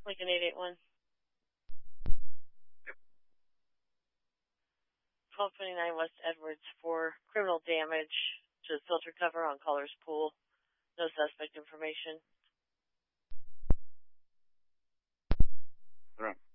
Lincoln 881. 1229 West Edwards for criminal damage to the filter cover on caller's pool. No suspect information. Right.